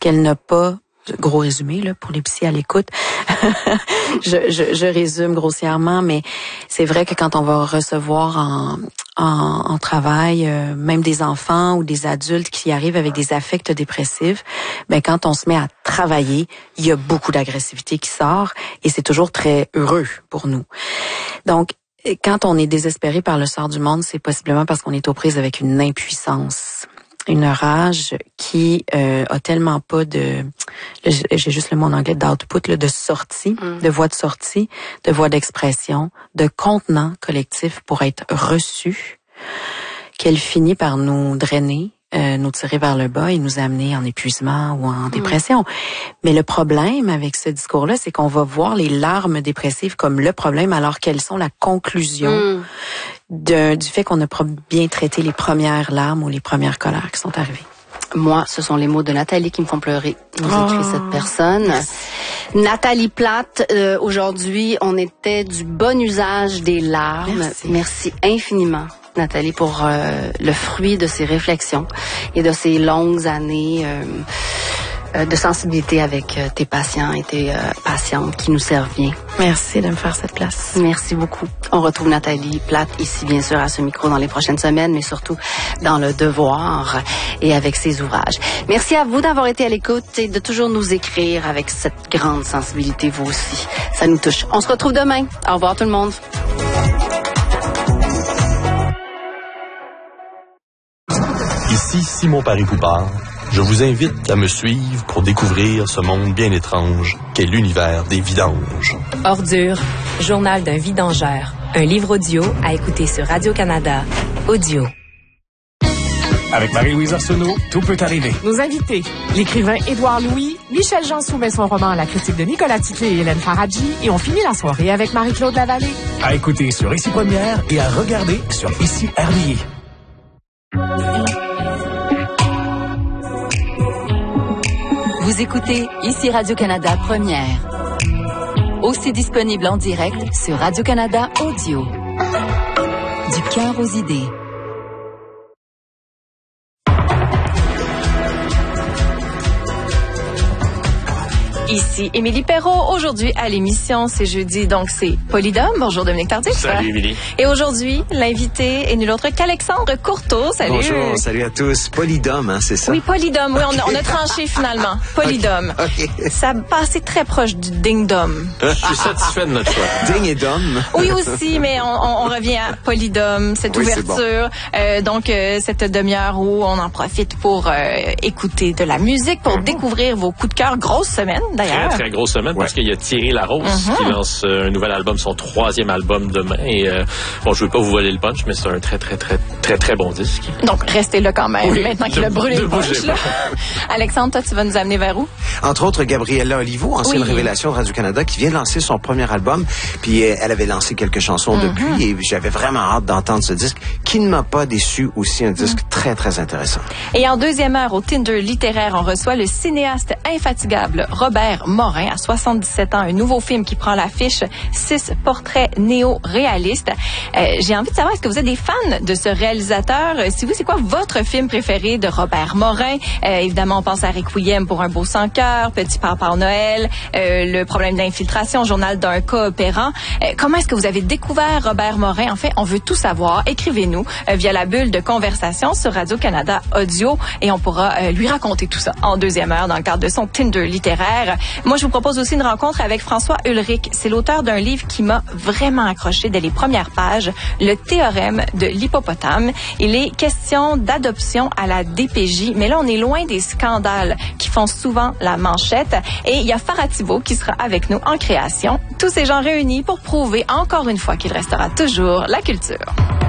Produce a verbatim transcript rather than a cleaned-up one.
qu'elle n'a pas, gros résumé là pour les psys à l'écoute, je, je, je résume grossièrement, mais c'est vrai que quand on va recevoir en, en, en travail, euh, même des enfants ou des adultes qui arrivent avec des affects dépressifs, ben quand on se met à travailler, il y a beaucoup d'agressivité qui sort et c'est toujours très heureux pour nous. Donc, quand on est désespéré par le sort du monde, c'est possiblement parce qu'on est aux prises avec une impuissance, une rage qui euh, a tellement pas de, là, j'ai juste le mot en anglais d'output, là, de sortie, mm. de voie de sortie, de voie d'expression, de contenant collectif pour être reçu, qu'elle finit par nous drainer, euh, nous tirer vers le bas et nous amener en épuisement ou en dépression. Mm. Mais le problème avec ce discours-là, c'est qu'on va voir les larmes dépressives comme le problème alors qu'elles sont la conclusion mm. de, du fait qu'on n'a pas bien traité les premières larmes ou les premières colères qui sont arrivées. Moi, ce sont les mots de Nathalie qui me font pleurer, nous oh. écrit cette personne. Yes. Nathalie Plate, euh, aujourd'hui, on était du bon usage des larmes. Merci, Merci infiniment, Nathalie, pour euh, le fruit de ces réflexions et de ces longues années euh, euh, de sensibilité avec euh, tes patients et tes euh, patientes qui nous servent bien. Merci de me faire cette place. Merci beaucoup. On retrouve Nathalie Plate ici, bien sûr, à ce micro dans les prochaines semaines, mais surtout dans Le Devoir et avec ses ouvrages. Merci à vous d'avoir été à l'écoute et de toujours nous écrire avec cette grande sensibilité, vous aussi. Ça nous touche. On se retrouve demain. Au revoir tout le monde. Ici Simon Paris-Poupard. Je vous invite à me suivre pour découvrir ce monde bien étrange qu'est l'univers des vidanges. Ordure, journal d'un vidangeur. Un livre audio à écouter sur Radio-Canada. Audio. Avec Marie-Louise Arsenault, tout peut arriver. Nos invités, l'écrivain Édouard Louis, Michel Jean soumet son roman à la critique de Nicolas Titley et Hélène Faradji et on finit la soirée avec Marie-Claude Lavallée. À écouter sur Ici Première et à regarder sur Ici R D I. Vous écoutez Ici Radio-Canada Première. Aussi disponible en direct sur Radio-Canada Audio. Du cœur aux idées. Ici Émilie Perrault. Aujourd'hui à l'émission, c'est jeudi, donc c'est Polydome. Bonjour Dominique Tardif. Salut Émilie. Et aujourd'hui, l'invité est nul autre qu'Alexandre Courteau. Salut. Bonjour, salut à tous. Polydome, hein, c'est ça? Oui, Polydome. Oui, on a, on a tranché finalement. Polydome. Okay. Okay. Ça passait très proche du ding-dom. Je suis satisfait de notre choix. Ding et dom. Oui aussi, mais on, on, on revient à Polydome, cette oui, ouverture. Bon. Euh, donc, euh, cette demi-heure où on en profite pour euh, écouter de la musique, pour mm-hmm. découvrir vos coups de cœur. Grosse semaine. D'ailleurs. Très, très grosse semaine, ouais. Parce qu'il y a Thierry Larose mm-hmm. qui lance euh, un nouvel album, son troisième album demain. Et euh, bon, je veux pas vous voler le punch, mais c'est un très, très, très, très, très bon disque. Donc, restez là quand même, oui, maintenant qu'il a brûlé le punch. Là. Alexandre, toi, tu vas nous amener vers où? Entre autres, Gabriella Olivo, ancienne oui. révélation de Radio-Canada, qui vient de lancer son premier album. Puis euh, elle avait lancé quelques chansons mm-hmm. depuis et j'avais vraiment hâte d'entendre ce disque qui ne m'a pas déçu. Aussi un disque mm. très, très intéressant. Et en deuxième heure, au Tinder littéraire, on reçoit le cinéaste infatigable Robert Morin, à soixante-dix-sept ans, un nouveau film qui prend l'affiche, six portraits néo-réalistes. Euh, j'ai envie de savoir, est-ce que vous êtes des fans de ce réalisateur? Euh, si oui, c'est quoi votre film préféré de Robert Morin? Euh, évidemment, on pense à Requiem pour un beau sans cœur, Petit Papa Noël, euh, Le problème d'infiltration, Journal d'un coopérant. Euh, comment est-ce que vous avez découvert Robert Morin? En fait, on veut tout savoir. Écrivez-nous euh, via la bulle de conversation sur Radio-Canada Audio et on pourra euh, lui raconter tout ça en deuxième heure dans le cadre de son Tinder littéraire. Moi, je vous propose aussi une rencontre avec François Ulrich. C'est l'auteur d'un livre qui m'a vraiment accroché dès les premières pages, Le théorème de l'hippopotame. Il est question d'adoption à la D P J, mais là, on est loin des scandales qui font souvent la manchette. Et il y a Farah Thibault qui sera avec nous en création. Tous ces gens réunis pour prouver encore une fois qu'il restera toujours la culture.